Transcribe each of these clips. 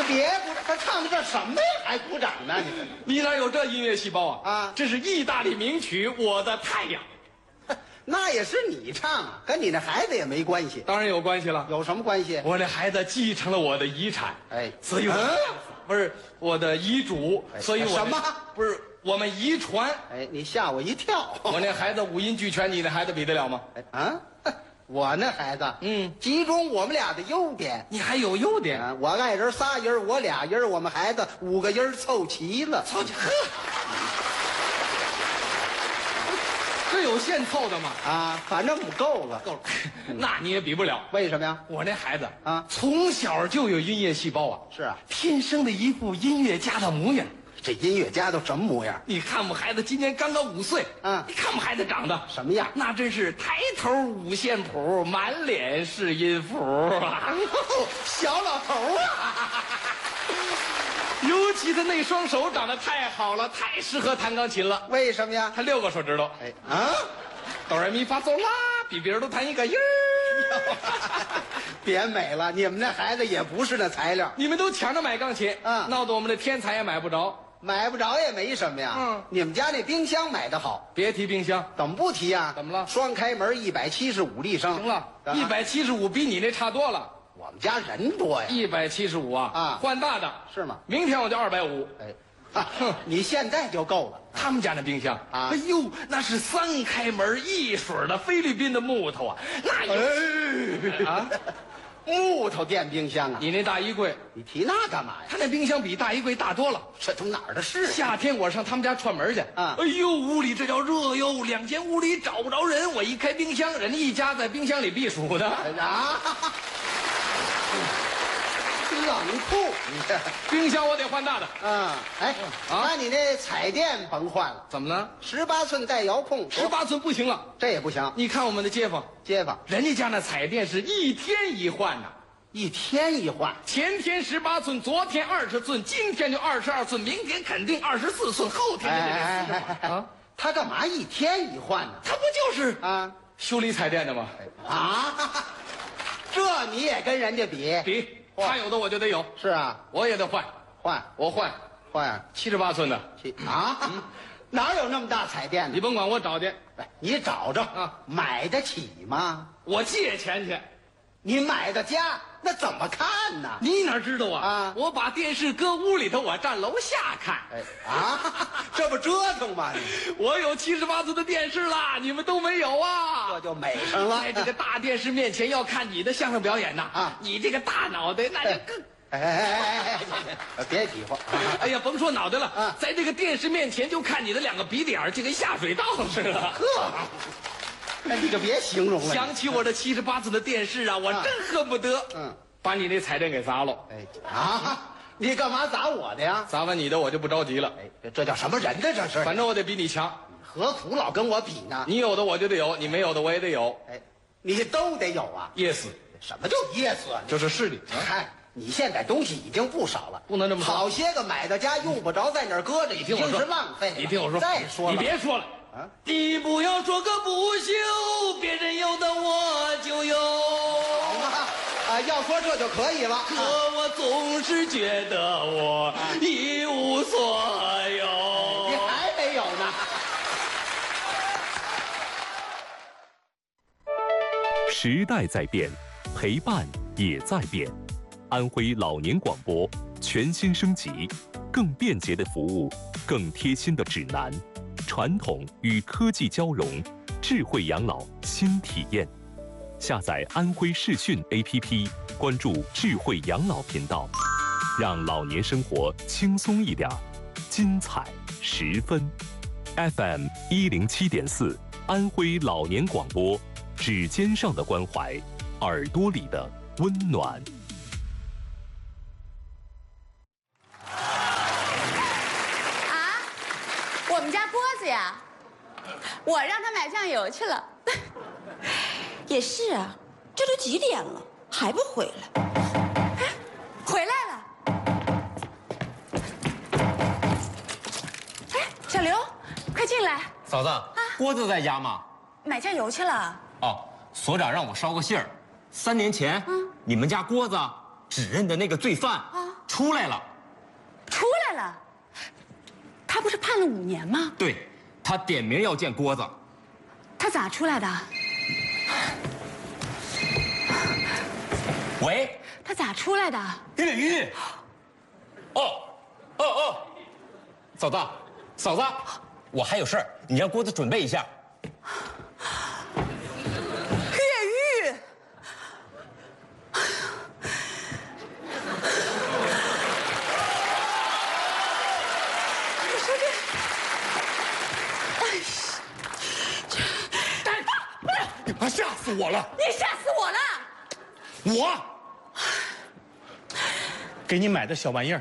别鼓掌，他唱的这什么呀？还鼓掌呢？ 你哪有这音乐细胞啊？ 啊， 这是意大利名曲《我的太阳》。 那也是你唱啊，跟你那孩子也没关系。 当然有关系了。 有什么关系？ 我那孩子继承了我的遗产， 哎， 所以不是我的遗嘱，所以我什么不是我们遗传。 哎，你吓我一跳。 我那孩子五音俱全，你那孩子比得了吗？ 我那孩子，集中我们俩的优点。 你还有优点啊！我爱人仨音，我俩音，我们孩子5个音凑齐了。 凑齐，呵，这有现凑的吗？ 啊，反正不够了。 够了，那你也比不了。 为什么呀？ 我那孩子啊， 从小就有音乐细胞啊。 是啊， 天生的一副音乐家的模样。 这音乐家都什么模样？ 你看我们孩子今年刚刚5岁，你看我们孩子长得什么样？ 那真是抬头五线谱，满脸是音符啊！ 小老头啊！ 尤其他那双手长得太好了，太适合弹钢琴了。 为什么呀？ 他6个手指头，哆来咪发嗦拉，比别人都弹一个音儿。 别美了，你们那孩子也不是那材料。 你们都抢着买钢琴，闹得我们的天才也买不着。 买不着也没什么呀。你们家那冰箱买得好。 别提冰箱， 怎么不提呀？ 怎么了？ 双开门175立升。 行了，175比你那差多了。 我们家人多呀。 175啊，换大的是吗？ 明天我就250。 你现在就够了。 他们家那冰箱啊，哎呦，那是3开门一水的菲律宾的木头啊，那有木头电冰箱啊！ 你那大衣柜， 你提那干嘛呀？ 他那冰箱比大衣柜大多了。 这都哪儿的事？ 夏天我上他们家串门去啊，哎呦，屋里这叫热哟，2间屋里找不着人，我一开冰箱，人家一家在冰箱里避暑的啊。冷酷，你这冰箱我得换大的。 那你那彩电甭换了。 怎么了 ？18寸带遥控 ，18寸不行了， 这也不行。 你看我们的街坊，人家家那彩电是1天一换呐 ，1天一换。 前天18寸，昨天20寸，今天就22寸，明天肯定24寸，后天就得40寸。 他干嘛1天一换呢？ 他不就是修理彩电的吗？ 这你也跟人家比？ 他有的我就得有。 是啊， 我也得换，我换78寸的。 哪有那么大彩电呢？ 你甭管，我找去。 你找着买得起吗？ 我借钱去。 你买的家那怎么看呢？ 你哪知道啊？我把电视搁屋里头，我站楼下看。 这不折腾吗？ 我有78寸的电视啦，你们都没有啊， 这就美上了。 在这个大电视面前要看你的相声表演呐你这个大脑袋那就更。 别比划！ 哎呀，甭说脑袋了在这个电视面前就看你的2个鼻点儿，就跟下水道似的。 那你就别形容了。 想起我这78寸的电视啊，我真恨不得把你那彩电给砸了。 你干嘛砸我的呀？ 砸完你的我就不着急了。 这叫什么人呢？这是。 反正我得比你强， 何苦老跟我比呢？ 你有的我就得有，你没有的我也得有。 你都得有啊。 Yes。 什么叫 yes 啊？ 就是是的。 你现在东西已经不少了， 不能这么说。 好些个买到家用不着，在那儿搁着，已经是浪费了。 你听我说。 再说了， 你别说了你不要说个不休，别人有的我就有。 要说这就可以了。 可我总是觉得我一无所有。 你还没有呢。 时代在变，陪伴也在变。安徽老年广播全新升级，更便捷的服务，更贴心的指南，传统与科技交融，智慧养老新体验。下载安徽视讯 APP， 关注智慧养老频道，让老年生活轻松一点，精彩十分。FM 107.4，安徽老年广播，指尖上的关怀，耳朵里的温暖。 我们家郭子呀，我让他买酱油去了。 也是啊，这都几点了，还不回来？ 回来了。小刘，快进来。 嫂子，郭子在家吗？ 买酱油去了。 哦，所长让我捎个信儿。3年前，你们家郭子指认的那个罪犯， 出来了。 出来了。他不是判了5年吗？ 对，他点名要见郭子。 他咋出来的？ 喂， 他咋出来的？ 越狱。哦，嫂子，我还有事儿，你让郭子准备一下。 越狱。我说这，吓死我了！ 你吓死我了！ 我给你买的小玩意儿。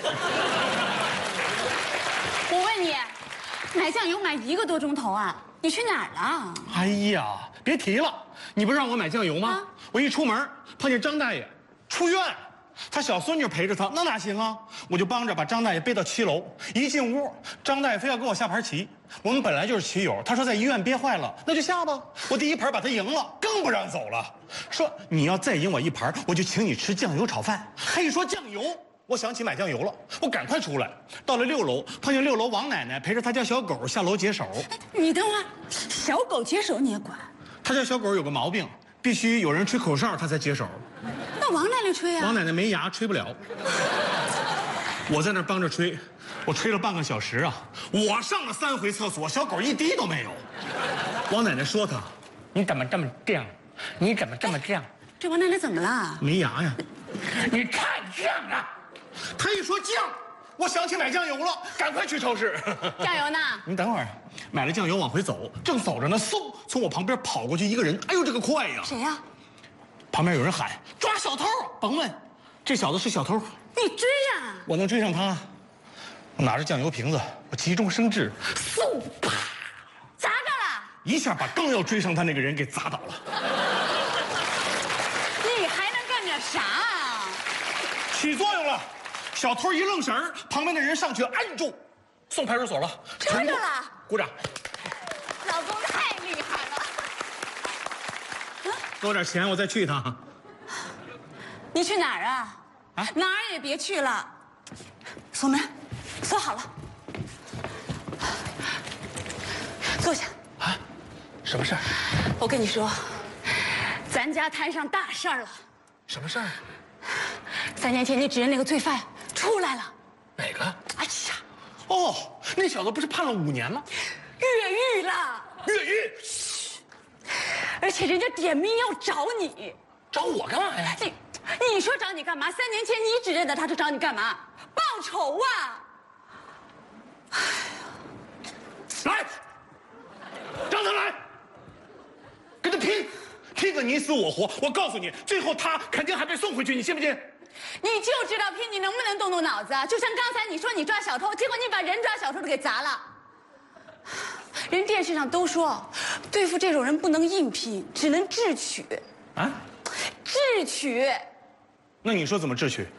我问你，买酱油买1个多钟头啊？你去哪儿了？ 哎呀，别提了，你不是让我买酱油吗？我一出门碰见张大爷出院，他小孙女陪着他，那哪行啊？我就帮着把张大爷背到7楼。一进屋，张大爷非要跟我下盘棋。我们本来就是棋友，他说在医院憋坏了，那就下吧。我第1盘把他赢了，更不让走了，说你要再赢我1盘，我就请你吃酱油炒饭。他一说酱油，我想起买酱油了，我赶快出来，到了6楼，碰见6楼王奶奶陪着她家小狗下楼解手。 你等会儿，小狗解手你也管？ 她家小狗有个毛病，必须有人吹口哨它才解手。 那王奶奶吹啊？ 王奶奶没牙，吹不了。我在那儿帮着吹，我吹了半个小时啊！我上了3回厕所，小狗一滴都没有。王奶奶说他：“你怎么这么犟？你怎么这么犟？” 这王奶奶怎么了？ 没牙呀！你太犟了！他一说犟，我想起买酱油了，赶快去超市。 酱油呢？ 你等会儿，买了酱油往回走，正走着呢，嗖，从我旁边跑过去一个人，哎呦，这个快呀！ 谁呀？ 旁边有人喊抓小偷，甭问，这小子是小偷。 你追呀！ 我能追上他？我拿着酱油瓶子，我急中生智，嗖，啪， 砸着了！ 一下把刚要追上他那个人给砸倒了。 你还能干点啥啊？ 起作用了，小偷一愣神儿，旁边的人上去按住，送派出所了。 抓着了！ 鼓掌。 老公太厉害了！ 给我点钱，我再去一趟。 你去哪儿啊？哪儿也别去了。锁门，锁好了。坐下。 啊？什么事儿？ 我跟你说，咱家摊上大事儿了。 什么事儿 3年前你指认那个罪犯出来了。 哪个？ 哎呀， 哦，那小子不是判了5年吗？ 越狱了。 越狱？ 而且人家点名要找你。 找我干嘛呀？ 你说找你干嘛？3年前你指认的，他就找你干嘛？报仇啊！ 来，让他来，跟他拼，拼个你死我活。我告诉你，最后他肯定还被送回去，你信不信？ 你就知道拼，你能不能动动脑子啊？就像刚才你说你抓小偷，结果你把人抓小偷的给砸了。人电视上都说，对付这种人不能硬拼，只能智取。 啊？ 智取。 那你说怎么智取？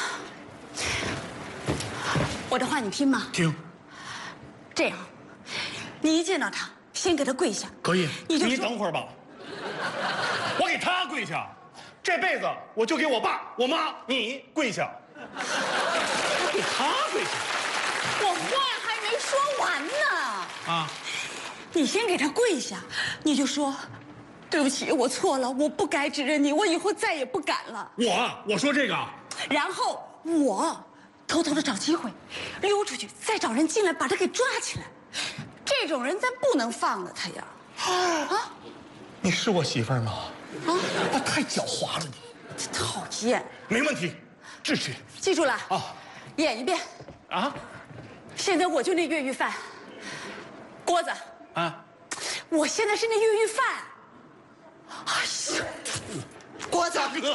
我的话你听吗？ 听。 这样，你一见到他，先给他跪下。 可以。 你等会儿吧。我给他跪下，这辈子我就给我爸、我妈、你跪下。我给他跪下。 我话还没说完呢。 啊。 你先给他跪下，你就说，对不起，我错了，我不该指认你，我以后再也不敢了。 我说这个， 然后我偷偷的找机会溜出去，再找人进来把他给抓起来。这种人咱不能放了他呀！啊， 你是我媳妇儿吗？ 啊， 那太狡猾了你。 讨厌。 没问题，智取。 记住了啊， 演一遍。 啊， 现在我就那越狱犯，郭子。 啊， 我现在是那越狱犯。哎呀， 郭大哥，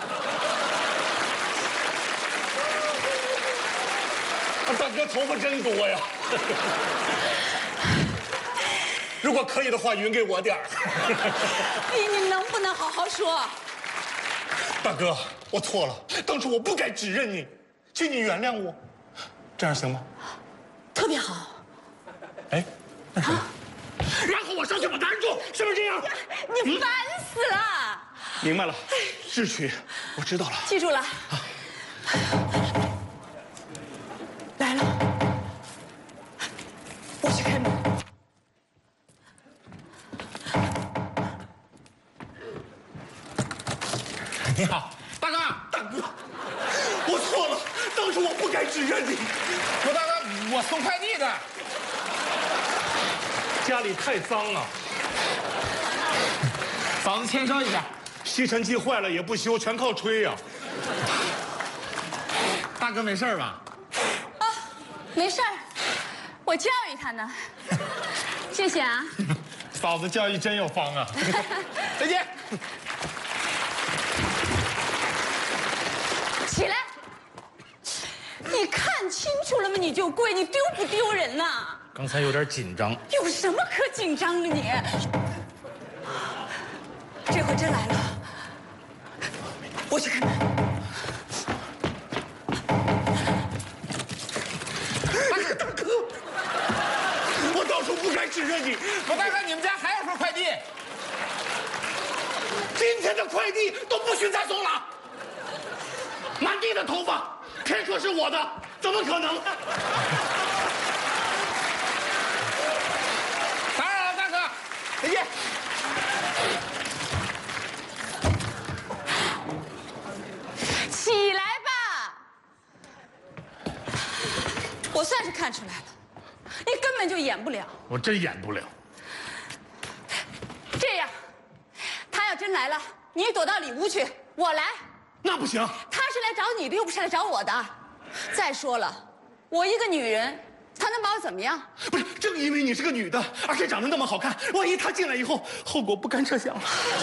大哥头发真多呀！如果可以的话，匀给我点儿。 你能不能好好说？ 大哥，我错了，当初我不该指认你，请你原谅我，这样行吗？ 特别好。 哎，那什么？然后我上去把他按住，是不是这样？ 你烦死了！ 明白了，智取，我知道了。 记住了。 开门。 你好，大哥，大哥，我错了，当时我不该指认你。 罗大哥，我送快递的。 家里太脏了， 嫂子签收一下。 吸尘器坏了也不修，全靠吹呀。 大哥没事吧？ 啊，没事儿，我教育他呢。谢谢啊。 嫂子教育真有方啊。 再见。 起来！你看清楚了吗？你就跪，你丢不丢人呐？ 刚才有点紧张。 有什么可紧张的你？这回真来了，我去开门。 大哥，我当初不该指认你。 罗大哥，你们家还有份快递？ 今天的快递都不许再送了。满地的头发，偏说是我的，怎么可能？ 打扰了，大哥，再见。 起来吧！我算是看出来了，你根本就演不了。 我真演不了。 这样，他要真来了，你躲到里屋去，我来。 那不行。 他是来找你的，又不是来找我的。再说了，我一个女人，他能把我怎么样？ 不是，正因为你是个女的，而且长得那么好看，万一他进来以后，后果不堪设想了。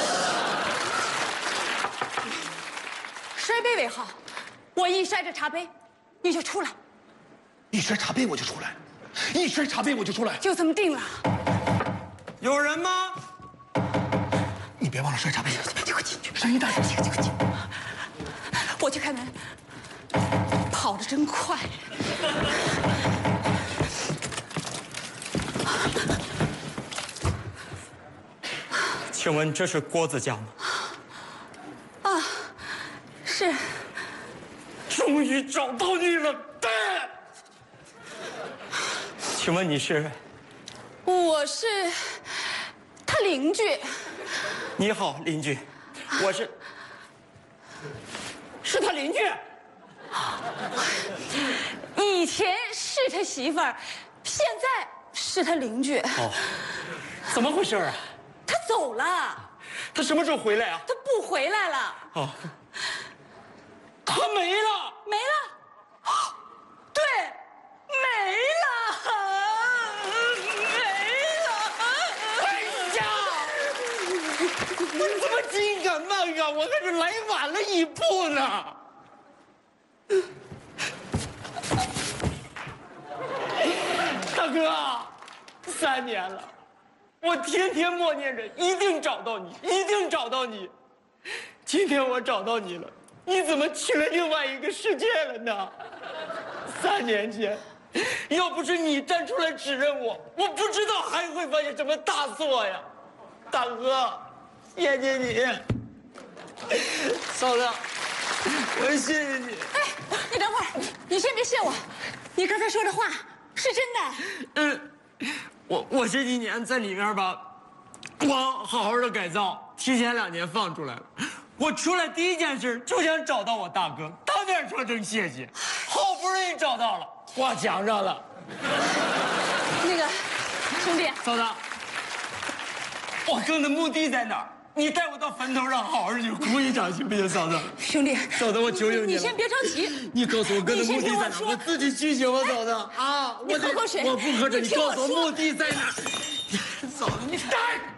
摔杯为号，我一摔这茶杯，你就出来。 一摔茶杯我就出来，一摔茶杯我就出来。 就这么定了。 有人吗？ 你别忘了摔茶杯。 你给我进去， 声音大点。 你给我进去。我去开门，跑得真快。 请问这是郭子家吗？ 啊，是。 终于找到你了，对。请问你是？ 我是他邻居。 你好，邻居，我是他邻居。 以前是他媳妇儿，现在是他邻居。 哦，怎么回事啊？ 他走了。 他什么时候回来啊？ 他不回来了。 哦，他没了， 没了。对，没了，没了。 哎呀，你怎么紧赶慢赶？我可是来晚了一步呢。大哥，3年了，我天天默念着一定找到你，一定找到你。今天我找到你了，你怎么去了另外一个世界了呢？3年前，要不是你站出来指认我，我不知道还会发现什么大错呀。大哥，谢谢你。嫂子，我谢谢你。 哎，你等会儿，你先别谢我，你刚才说的话是真的。 我这1年在里面吧，我好好的改造，提前2年放出来了。我出来第一件事就想找到我大哥，当面说声谢谢。好不容易找到了，挂墙上了。 那个兄弟， 嫂子，我哥的墓地在哪儿？你带我到坟头上好好去哭一场，行不行，嫂子？ 兄弟， 嫂子，我求求你了。 你先别着急， 你告诉我哥的墓地在哪儿，我自己去行吗，嫂子？啊， 你喝口水。 我不喝水，你告诉我墓地在哪儿？嫂子，你站！